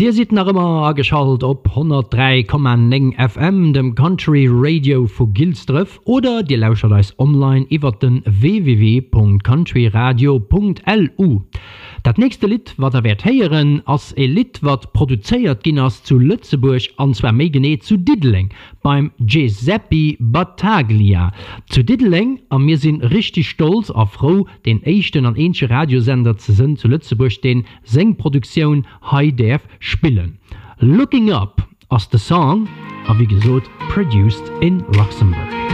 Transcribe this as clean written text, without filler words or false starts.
Dir sieht nach immer geschaltet op 103,9 FM dem Country Radio vu Gilsdriff oder die Lauscherleis online iwwer den www.countryradio.lu. Dat nächste Lied wat der werd heieren ass e Lied wat produzéiert ginnners zu Lützeburg anzwer méi gené zu Diddling beim Giuseppe Battaglia. Zu Diddling an mir sinn richtig stolz a froh den echten an ensche Radiosender ze sinn zu Lützeburg den Sengproduktion HDF spielen. Looking Up as the song, a wie gesot, produced in Luxembourg.